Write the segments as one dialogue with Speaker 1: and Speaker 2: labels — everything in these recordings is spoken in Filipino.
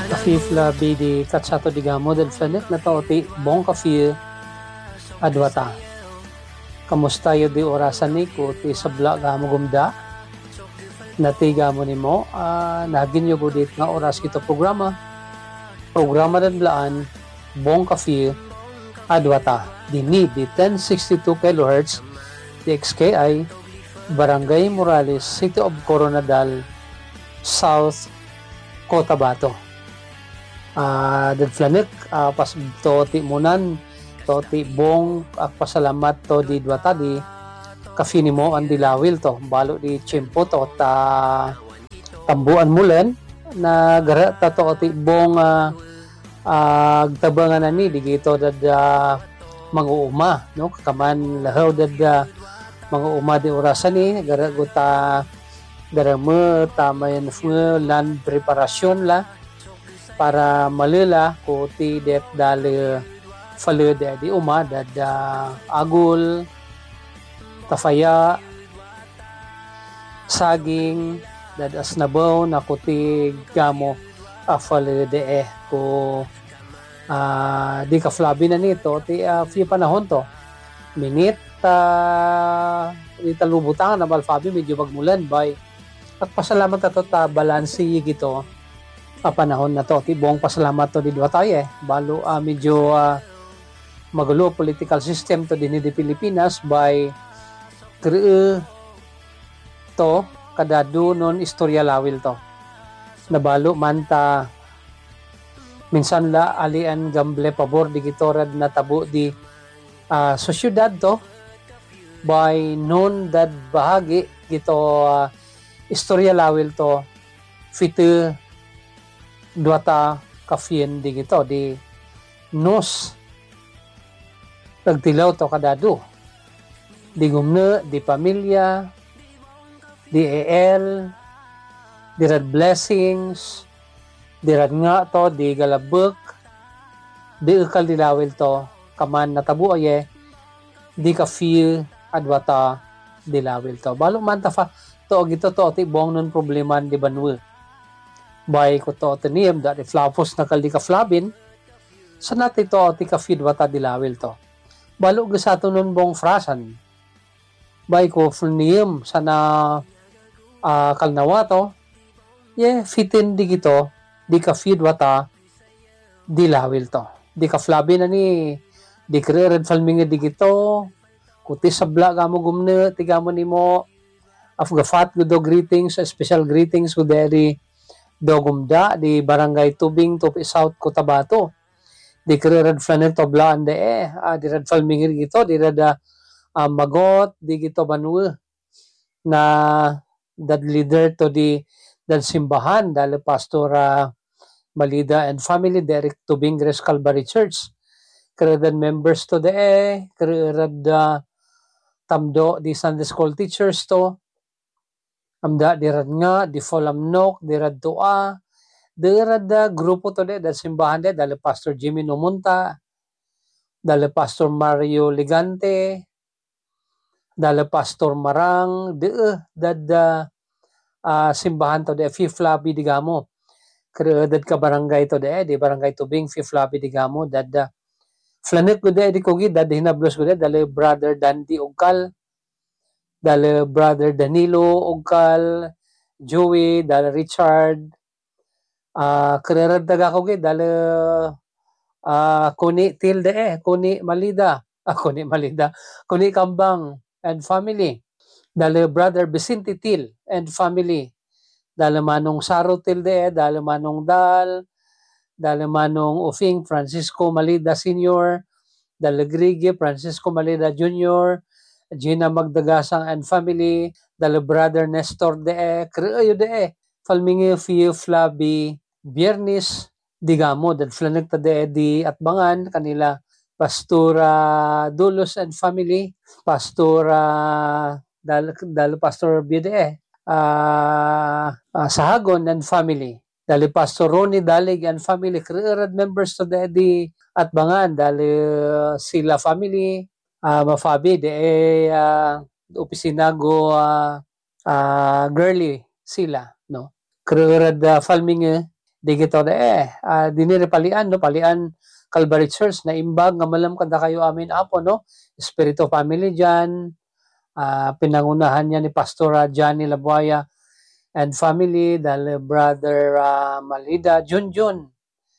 Speaker 1: Kafifla bidi katsato digamo del flanet na taoti bong kafi adwata. Kamusta yo di orasan ni ko ti sabla gamo gumda. Natiga mo nimo nagin yo budit nga oras kito programa. Programa den blaan bong kafi adwata. Dini di 1062 kHz di XKI Barangay Morales, City of Coronadal, South Cotabato. Del flanet pas to ti munan to ti bong pasalamat to di dwata di kafini mo ang dilawil to balo di tiyempo to ta tambuan mulen na gara ta to ti bong agtabangan ani di gito dad manguuma no kaman lahaw dad manguuma di orasan ni gara guta gara mo tamayan land preparasyon la para malila ko ti det dale fale de di uma dad agul tafaya saging dad asnabaw na ko ti gamo fale de ko di ka flabi na nito ti fi panahon to minit italubutan na balfabi medyo bagmulan bay at pasalamat ato ta balansi gito panahon na to ti buong pasalamat to di dwa tayo balo medyo magulo political system to din di Pilipinas by to kadado non istorya lawil to nabalo man ta minsan la alian gamble pabor di gitorad na tabo di sosyudad to by non dad bahagi gito istorya lawil to fite duata kafien di gito di nos nagtilaw to kadado di gumne di pamilya di EL di red blessings di red nga to di galabek di ukal dilawil to kaman natabu aye di kafil adwata dilawil to balo man ta fa to gito to ti bong non probleman di banwe bay ko to teniem da di flapos na kaldi ka flabin sa nati to ti ka feedwata dilawil to balo gasato nun bong frasan bay ko fulniem sana kalnawa to fitin di gito di ka feedwata dilawil to di ka flabin ani di red falminga di gito kuti sabla gamo gumne ti gamo nimo afgafat gudo greetings special greetings with dari Dogumda di Barangay Tubing, Tupi South, Cotabato. Di red flanet to blaan de di red falmingir gito, di red magot, di gito banwe na dad leader to di dad simbahan, dali Pastor Malida and family, Derek Tubing, Grace Calvary Church. Krered members to de krered tamdo di Sunday School teachers to, amda dirad nga di folamnok dirad toa dirad grupo to de dal simbahan de dal Pastor Jimmy Numunta dal Pastor Mario Ligante dal Pastor Marang dad simbahan to de Fiflabi digamo kreedad ka barangay to de di Barangay Tubing Fiflabi digamo dad flanet ko de di kogi dad hinablos ko de dal Brother Dandy Ugkal dale Brother Danilo Ugkal, Joey, dale Richard, karerad daga ko dale Kuni Tilde Kuni Malida, Kuni Kambang and family, dale Brother Vicente Til and family, dale Manong Saro Tilde, dale Manong Dal, dale Manong Ufing Francisco Malida Sr., dale Grigi Francisco Malida Jr., Gina Magdagasang and family, dale Brother Nestor kreayo falmingi fiyo flabi biyernes digamo dal flanek ta di atbangan kanila Pastora Dulos and family, Pastora dal Pastor Bide Sahagon and family, dali Pastor Ronnie Dalig and family, kreayo members to di atbangan dali sila family, mafabi opisina go girly sila no krerad falming Digito diniri palian no, palian Calvary Church na imbag nga malam kada kayo amin apo no, Espiritu Family dyan, pinangunahan niya ni Pastor Johnny Labuaya and family, dahil Brother Malida Junjun,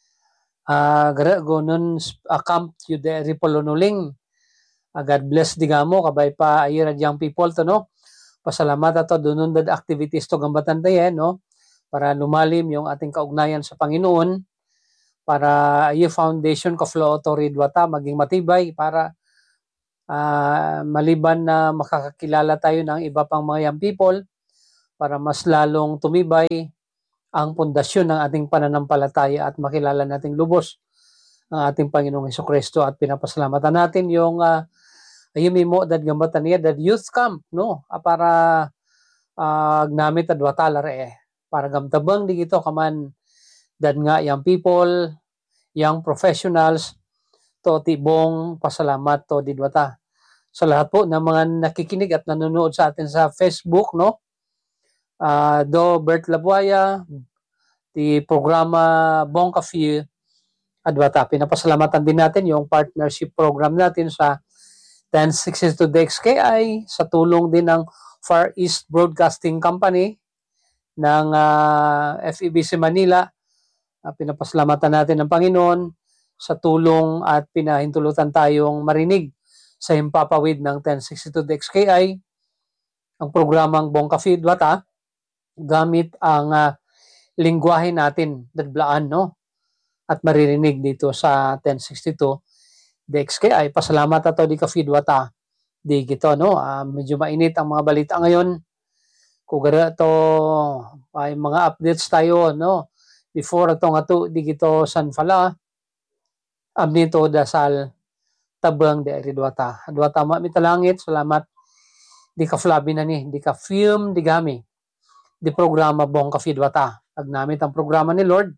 Speaker 1: gonon camp yu de ripolonuling. God bless digamo kabay pa ayira young people to no. Pasalamat ato doon activities to gambatan tayo no, para lumalim yung ating kaugnayan sa Panginoon, para yung foundation ka flow autoridwata maging matibay, para maliban na makakakilala tayo ng iba pang mga young people, para mas lalong tumibay ang pundasyon ng ating pananampalataya at makilala nating lubos ang ating Panginoong Hesukristo. At pinapasalamatan natin yung ayumimo dad gambatan niya dad youth camp no, para gnamit adwatalar para gamtabang digito kaman dad nga young people, young professionals to tibong pasalamat to didwata sa lahat po ng mga nakikinig at nanonood sa atin sa Facebook no. Do Bert Labuaya, di programa Bon Cafe adwata, pinapasalamatan din natin yung partnership program natin sa 1062 DXKI sa tulong din ng Far East Broadcasting Company ng FEBC Manila. Pinapasalamatan natin ng Panginoon sa tulong at pinahintulutan tayong marinig sa himpapawid ng 1062 DXKI ang programang Bon Cafe Dwata gamit ang lingwahe natin dadblaan no, at maririnig dito sa 1062 DXKI. Pasalamat ato di Cafe Dwata di gito no. Medyo mainit ang mga balita ngayon. Kugara to ay mga updates tayo no. Before ato di gito Sanfala amnito dasal tabang de ridwata. Dwata ma mitalangit, salamat di ka flabi na ni, di ka film di gami. Di programa Bon Cafe Dwata. Agnamit ang programa ni Lord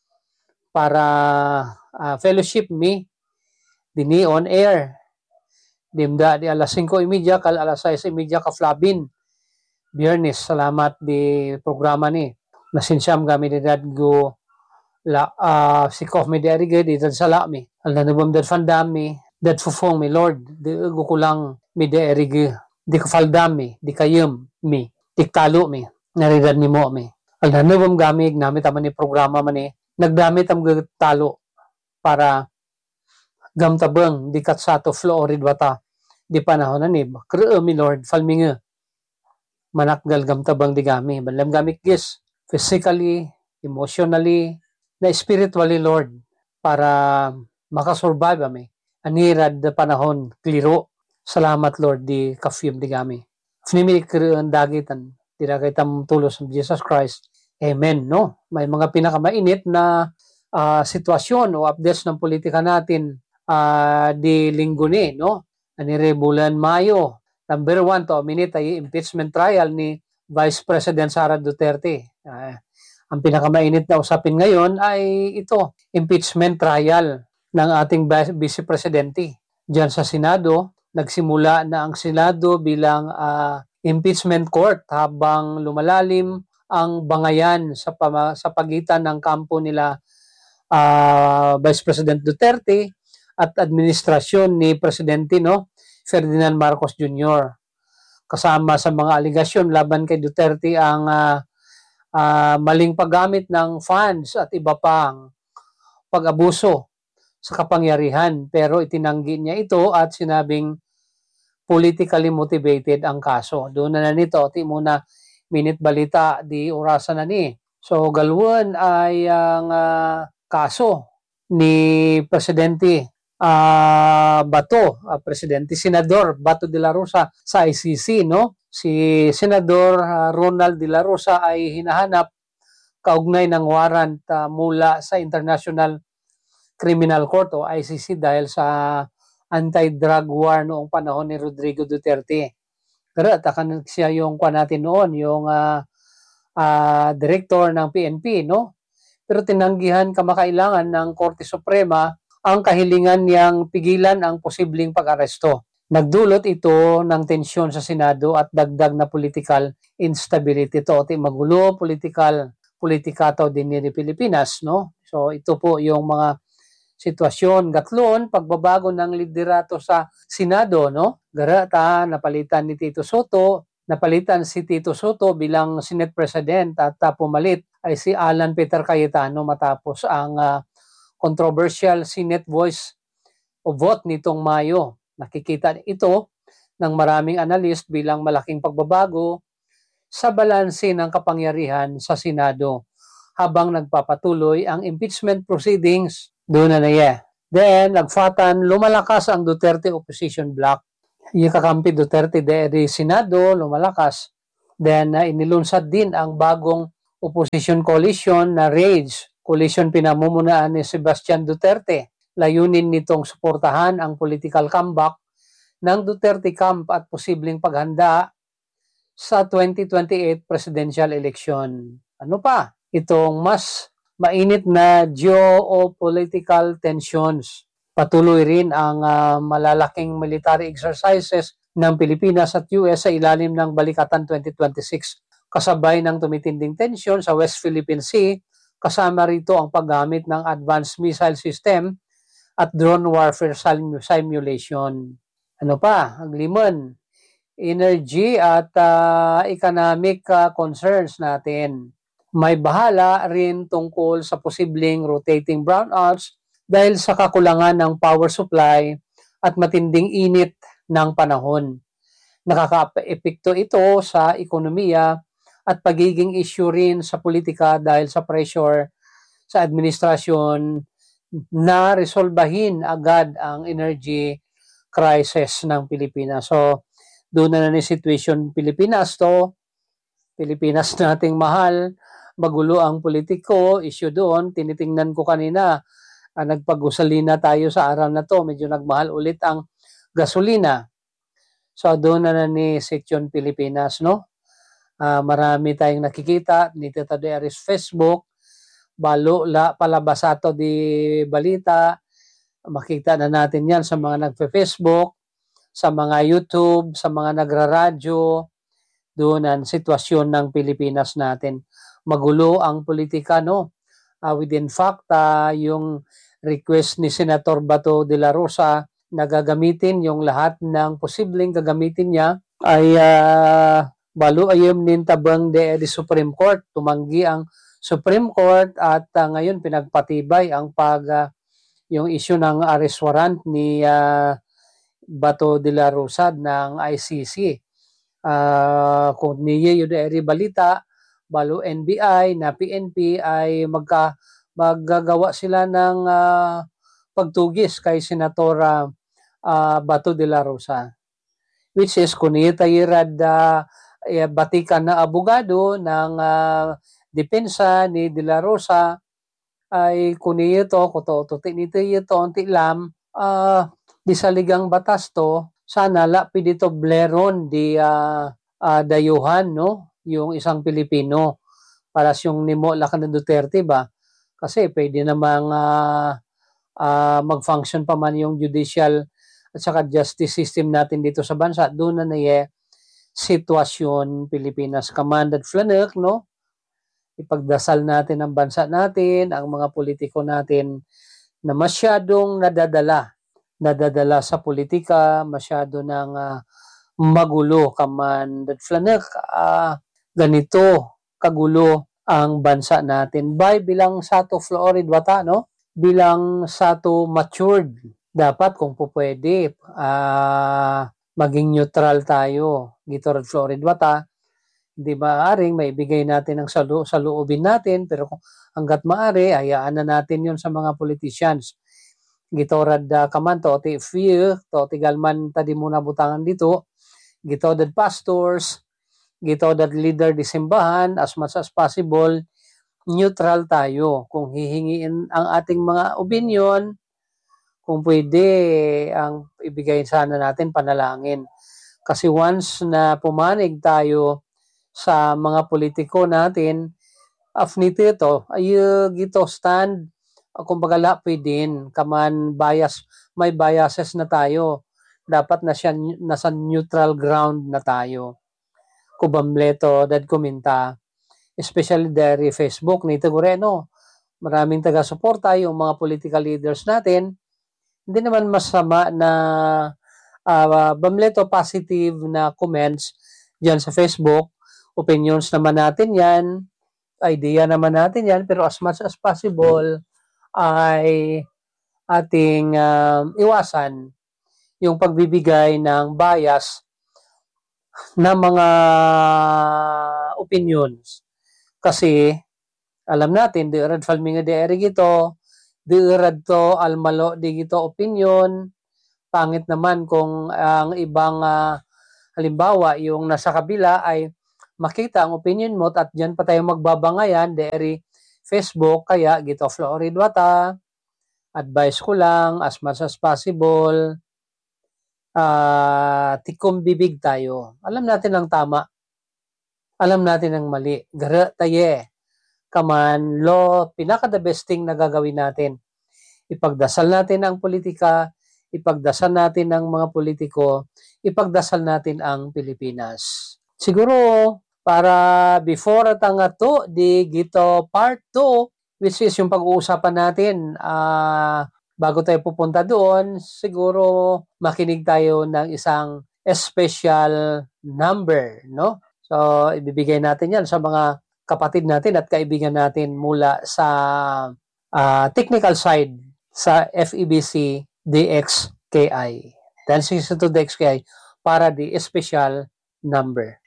Speaker 1: para fellowship me dini on air. Dimda di alas 5:30 kal alas 6:30 ka flabin. Biyernes, salamat di programa ni. Nasinsyam kami di dadgo sikof mi di arigay di dad sala mi. Alnanubam dad fandam mi, dad fufong mi Lord. Di gukulang mi di arigay. Di kafaldam mi, di kayem mi, di talo mi. Naridad ni mo mi. Alnanubam gamig, namit aman ni programa man ni. Nagdamit ang talo para gamtabang di katsato Floridwata di panahon na ni kreo mi Lord falminga manakgal gamtabang di gami balam gamik gis physically, emotionally, na spiritually Lord para makasurvive ami anirad na panahon kliro. Salamat Lord di kafim di gami fnimi kreo ang dagitan tira kay tam tulos ng Jesus Christ. Amen no. May mga pinakamainit na sitwasyon o updates ng politika natin di linggo ni no, anire bulan Mayo. Number 1 to minute ay impeachment trial ni Vice President Sara Duterte. Ang pinakamainit na usapin ngayon ay ito, impeachment trial ng ating Vice Presidente. Diyan sa Senado, nagsimula na ang Senado bilang impeachment court habang lumalalim ang bangayan sa pagitan ng kampo nila Vice President Duterte at administrasyon ni Presidente no, Ferdinand Marcos Jr. Kasama sa mga aligasyon laban kay Duterte ang maling paggamit ng funds at iba pang pag-abuso sa kapangyarihan. Pero itinanggi niya ito at sinabing politically motivated ang kaso. Doon na nito, ti muna minute balita di orasan na ni. So galwan ay ang kaso ni Presidente Presidente Senador Bato de la Rosa sa ICC no. Si Senador Ronald de la Rosa ay hinahanap kaugnay ng warrant mula sa International Criminal Court o ICC dahil sa anti-drug war noong panahon ni Rodrigo Duterte. Pero atakan siya yung natin noon, yung director ng PNP no. Pero tinanggihan kamakailangan ng Korte Suprema ang kahilingan niyang pigilan ang posibleng pag-aresto. Nagdulot ito ng tensyon sa Senado at dagdag na political instability. Ito, magulo, political politika to din ni Pilipinas, no? So ito po yung mga sitwasyon. Gatlon, pagbabago ng liderato sa Senado, no? Garata, napalitan ni Tito Soto, napalitan si Tito Soto bilang Senate President at pumalit ay si Alan Peter Cayetano matapos ang controversial Senate voice o vote nitong Mayo. Nakikita ito ng maraming analyst bilang malaking pagbabago sa balanse ng kapangyarihan sa Senado habang nagpapatuloy ang impeachment proceedings. Doon na niya. Then, nagfatan, lumalakas ang Duterte opposition bloc. Yung kakampi Duterte de Senado, lumalakas. Then, inilunsad din ang bagong opposition coalition na RAGE. Coalition pinamumunuan ni Sebastian Duterte. Layunin nitong suportahan ang political comeback ng Duterte camp at posibleng paghanda sa 2028 presidential election. Ano pa? Itong mas mainit na geopolitical tensions. Patuloy rin ang malalaking military exercises ng Pilipinas at US sa ilalim ng Balikatan 2026. Kasabay ng tumitinding tensyon sa West Philippine Sea, kasama rito ang paggamit ng advanced missile system at drone warfare simulation. Ano pa? Ang limon, energy at economic concerns natin. May bahala rin tungkol sa posibleng rotating brownouts dahil sa kakulangan ng power supply at matinding init ng panahon. Nakaka-epekto ito sa ekonomiya at pagiging issue rin sa politika dahil sa pressure sa administrasyon na resolbahin agad ang energy crisis ng Pilipinas. So, doon na ni situation Pilipinas to. Pilipinas nating mahal. Magulo ang politiko, issue doon. Tinitingnan ko kanina, nagpag-gasolina tayo sa araw na to. Medyo nagmahal ulit ang gasolina. So, doon na ni Section Pilipinas, no? Marami tayong nakikita dito sa Aris Facebook. Balo, palabasato di balita. Makita na natin yan sa mga nagpe-Facebook, sa mga YouTube, sa mga nagraradyo. Doon ang sitwasyon ng Pilipinas natin. Magulo ang politika, no? Within fact, yung request ni Senator Bato de la Rosa na gagamitin yung lahat ng posibleng gagamitin niya ay balo ayam nintabang de Supreme Court. Tumanggi ang Supreme Court at ngayon pinagpatibay ang yung issue ng arrest warrant ni Bato de la Rosa ng ICC. Kung niya yun balita, balo NBI na PNP ay maggagawa sila ng pagtugis kay Senator Bato de la Rosa. Which is kung niya tayo batikan na abogado ng depensa ni de la Rosa ay kung niya to, kuto-tuti nito ito, unti lam, di saligang batas to, sana lapi dito bleron di dayuhan, no? Yung isang Pilipino para siyang nimo Lacan ng Duterte ba? Kasi pwede namang mag-function pa man yung judicial at saka justice system natin dito sa bansa. Doon na sitwasyon Pilipinas. Commanded Flanek, no? Ipagdasal natin ang bansa natin, ang mga politiko natin na masyadong nadadala sa politika, masyado ng magulo. Commanded Flanek, ganito kagulo ang bansa natin. Bilang sato florid wata, no? Bilang sato matured, dapat kung po pwede, maging neutral tayo. Dito rin florid wata, hindi maaaring maibigay natin ang saloobin natin, pero kung hanggat maaari, hayaan na natin yon sa mga politicians. Gitorad kaman to, ti fear, to tigalman tadi muna butangan dito, gitodad pastors, gitodad leader di simbahan, as much as possible, neutral tayo. Kung hihingiin ang ating mga opinion, kung pwede, ang ibigay sana natin panalangin. Kasi once na pumanig tayo sa mga politiko natin, afnito ito, ay gito stand, kumbaga lapi din, kaman bias, may biases na tayo. Dapat nasa neutral ground na tayo. Kubamleto, dad kuminta, especially dahil Facebook ni Tagoreno. Maraming taga-suporta yung mga political leaders natin. Hindi naman masama na bamleto positive na comments dyan sa Facebook. Opinions naman natin yan. Idea naman natin yan. Pero as much as possible ay ating iwasan yung pagbibigay ng bias na mga opinions. Kasi alam natin, di urad falminga di eri gito, di urad to almalo di gito opinion. Pangit naman kung ang ibang halimbawa, yung nasa kabila ay makita ang opinion mo at dyan pa tayo magbabangayan, di eri Facebook, kaya gito Florid Wata, advice ko lang, as much as possible, tikom bibig tayo. Alam natin ang tama. Alam natin ang mali. Gara taye. Kaman, pinaka the best thing na gagawin natin. Ipagdasal natin ang politika, ipagdasal natin ang mga politiko, ipagdasal natin ang Pilipinas. Siguro, para before at ang ato, di gito part 2, which is yung pag-uusapan natin, bago tayo pupunta doon, siguro makinig tayo ng isang special number, no? So, ibibigay natin yan sa mga kapatid natin at kaibigan natin mula sa technical side sa FEBC DXKI. 1062 DXKI para the special number.